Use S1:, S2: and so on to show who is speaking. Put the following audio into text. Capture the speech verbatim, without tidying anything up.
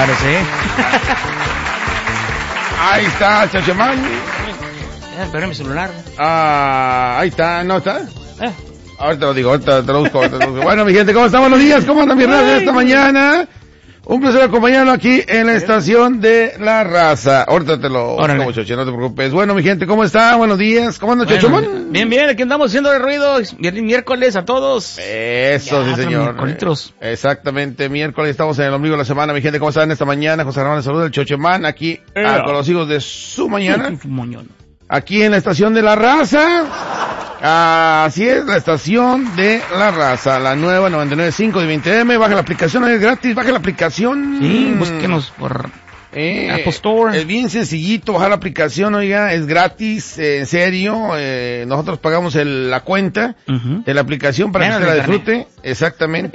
S1: Claro, sí.
S2: Ahí está, Chochemán.
S1: Eh, pero mi celular.
S2: Ah, ahí está, ¿no está?
S1: Eh.
S2: Ahorita lo digo, ahorita te lo busco, ahorita te lo busco. Bueno, mi gente, ¿cómo están? Buenos días, ¿cómo andan mi raza esta mañana? Un placer acompañarlo aquí en la estación de La Raza. Ahorita te lo busco, Choche, no te preocupes. Bueno, mi gente, ¿cómo está? Buenos días. ¿Cómo anda, bueno, Chochomón?
S1: Bien, bien, aquí andamos haciendo el ruido. Miércoles a todos.
S2: Eso, ya, sí, señor. Eh, exactamente, miércoles estamos en el ombligo de la semana. Mi gente, ¿cómo están esta mañana? José Ramón, saluda el Chochemán aquí eh. a, con los hijos de su mañana. Aquí en la estación de La Raza. Ah, así es, la estación de La Raza, la nueva noventa y nueve punto cinco de veinte eme. Baja la aplicación, es gratis, baja la aplicación.
S1: Sí, búsquenos por eh, Apple Store.
S2: Es bien sencillito bajar la aplicación, oiga, es gratis, eh, en serio. Eh, nosotros pagamos el, la cuenta uh-huh. de la aplicación para Menos que usted la disfrute. Exactamente.